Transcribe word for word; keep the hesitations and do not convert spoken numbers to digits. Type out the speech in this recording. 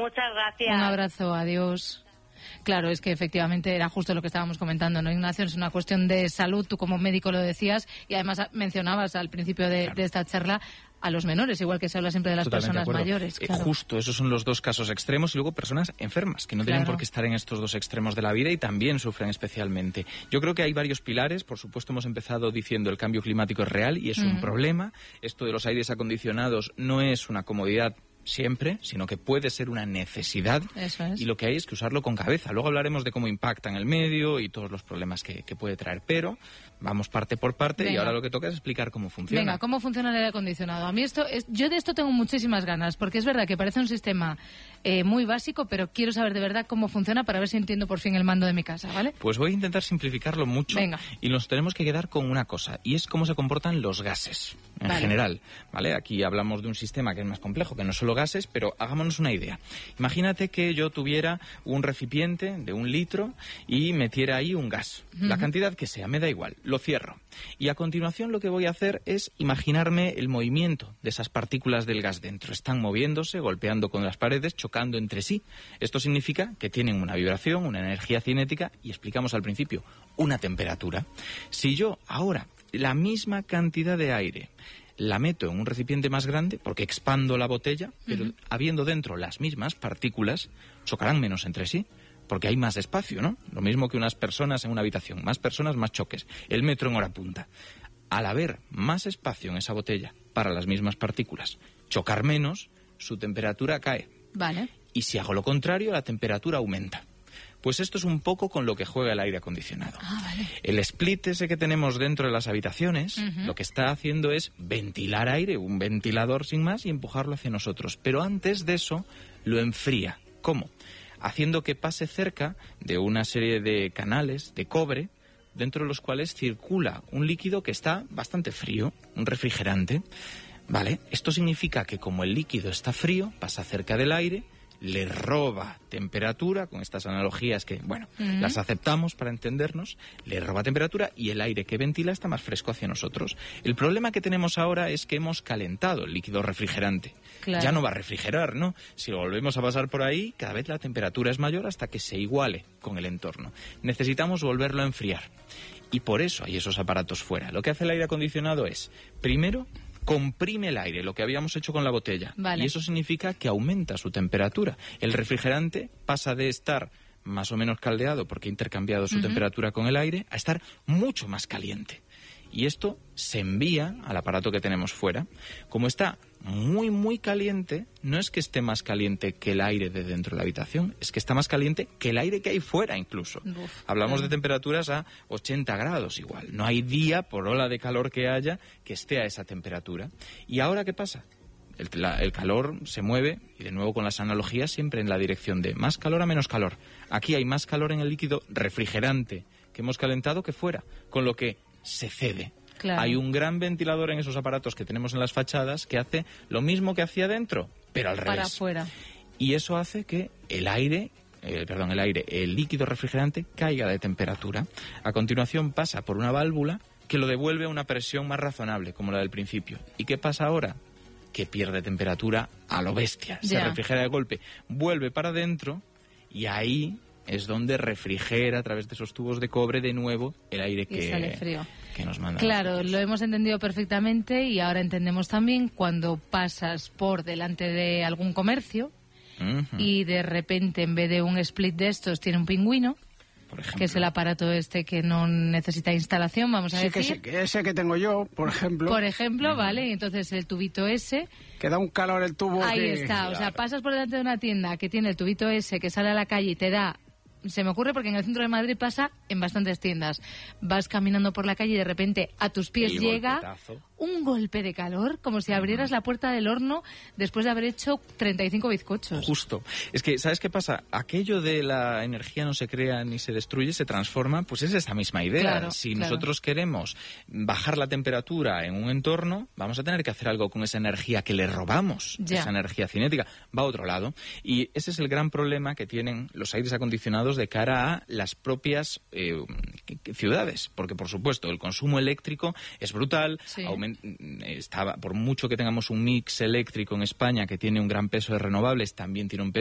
muchas gracias. Un abrazo, adiós. Claro, es que efectivamente era justo lo que estábamos comentando, ¿no, Ignacio? Es una cuestión de salud, tú como médico lo decías, y además mencionabas al principio de, claro. de esta charla a los menores, igual que se habla siempre de las Totalmente personas de mayores. Eh, claro. Justo, esos son los dos casos extremos, y luego personas enfermas, que no tienen Claro. por qué estar en estos dos extremos de la vida y también sufren especialmente. Yo creo que hay varios pilares. Por supuesto, hemos empezado diciendo el cambio climático es real y es mm. un problema. Esto de los aires acondicionados no es una comodidad siempre, sino que puede ser una necesidad. Eso es. Y lo que hay es que usarlo con cabeza. Luego hablaremos de cómo impacta en el medio y todos los problemas que, que puede traer, pero vamos parte por parte. Venga. Y ahora lo que toca es explicar cómo funciona. Venga, ¿cómo funciona el aire acondicionado? A mí esto es, yo de esto tengo muchísimas ganas, porque es verdad que parece un sistema eh, muy básico, pero quiero saber de verdad cómo funciona para ver si entiendo por fin el mando de mi casa, ¿vale? Pues voy a intentar simplificarlo mucho. Venga. Y nos tenemos que quedar con una cosa, y es cómo se comportan los gases en vale. general, ¿vale? Aquí hablamos de un sistema que es más complejo, que no solo gases, pero hagámonos una idea. Imagínate que yo tuviera un recipiente de un litro y metiera ahí un gas. Uh-huh. La cantidad que sea, me da igual. Lo cierro. Y a continuación lo que voy a hacer es imaginarme el movimiento de esas partículas del gas dentro. Están moviéndose, golpeando con las paredes, chocando entre sí. Esto significa que tienen una vibración, una energía cinética y, explicamos al principio, una temperatura. Si yo ahora la misma cantidad de aire la meto en un recipiente más grande, porque expando la botella, pero uh-huh. habiendo dentro las mismas partículas, chocarán menos entre sí, porque hay más espacio, ¿no? Lo mismo que unas personas en una habitación, más personas, más choques. El metro en hora punta. Al haber más espacio en esa botella para las mismas partículas, chocar menos, su temperatura cae. Vale. Y si hago lo contrario, la temperatura aumenta. Pues esto es un poco con lo que juega el aire acondicionado. Ah, vale. El split ese que tenemos dentro de las habitaciones, uh-huh. lo que está haciendo es ventilar aire, un ventilador sin más, y empujarlo hacia nosotros. Pero antes de eso, lo enfría. ¿Cómo? Haciendo que pase cerca de una serie de canales de cobre, dentro de los cuales circula un líquido que está bastante frío, un refrigerante. ¿Vale? Esto significa que como el líquido está frío, pasa cerca del aire, le roba temperatura, con estas analogías que, bueno, uh-huh. las aceptamos para entendernos, le roba temperatura y el aire que ventila está más fresco hacia nosotros. El problema que tenemos ahora es que hemos calentado el líquido refrigerante. Claro. Ya no va a refrigerar, ¿no? Si lo volvemos a pasar por ahí, cada vez la temperatura es mayor hasta que se iguale con el entorno. Necesitamos volverlo a enfriar. Y por eso hay esos aparatos fuera. Lo que hace el aire acondicionado es, primero, comprime el aire, lo que habíamos hecho con la botella. Vale. Y eso significa que aumenta su temperatura. El refrigerante pasa de estar más o menos caldeado, porque ha intercambiado su uh-huh. temperatura con el aire, a estar mucho más caliente. Y esto se envía al aparato que tenemos fuera. Como está muy, muy caliente, no es que esté más caliente que el aire de dentro de la habitación, es que está más caliente que el aire que hay fuera incluso. Uf, Hablamos claro. de temperaturas a ochenta grados igual. No hay día, por ola de calor que haya, que esté a esa temperatura. ¿Y ahora qué pasa? El, la, el calor se mueve, y de nuevo con las analogías, siempre en la dirección de más calor a menos calor. Aquí hay más calor en el líquido refrigerante que hemos calentado que fuera, con lo que se cede. Claro. Hay un gran ventilador en esos aparatos que tenemos en las fachadas que hace lo mismo que hacía dentro, pero al revés. Para afuera. Y eso hace que el aire, eh, perdón, el aire, el líquido refrigerante caiga de temperatura. A continuación pasa por una válvula que lo devuelve a una presión más razonable, como la del principio. ¿Y qué pasa ahora? Que pierde temperatura a lo bestia. Se Ya. refrigera de golpe, vuelve para adentro y ahí es donde refrigera a través de esos tubos de cobre de nuevo el aire Y que, sale frío. que nos manda. Claro, lo hemos entendido perfectamente y ahora entendemos también cuando pasas por delante de algún comercio uh-huh. y de repente en vez de un split de estos tiene un pingüino, por ejemplo. Que es el aparato este que no necesita instalación, vamos a sí, decir. Que sí, ese que tengo yo, por ejemplo. Por ejemplo, uh-huh. vale, y entonces el tubito ese... Que da un calor el tubo. Ahí que... está, claro. O sea, pasas por delante de una tienda que tiene el tubito ese que sale a la calle y te da... Se me ocurre porque en el centro de Madrid pasa en bastantes tiendas. Vas caminando por la calle y de repente a tus pies el llega golpetazo. Un golpe de calor, como si abrieras la puerta del horno después de haber hecho treinta y cinco bizcochos. Justo. Es que, ¿sabes qué pasa? Aquello de la energía no se crea ni se destruye, se transforma, pues es esa misma idea. Claro, si claro. nosotros queremos bajar la temperatura en un entorno, vamos a tener que hacer algo con esa energía que le robamos, ya. esa energía cinética, va a otro lado. Y ese es el gran problema que tienen los aires acondicionados de cara a las propias eh, ciudades. Porque, por supuesto, el consumo eléctrico es brutal, sí. aumenta. Estaba, por mucho que tengamos un mix eléctrico en España que tiene un gran peso de renovables, también tiene un peso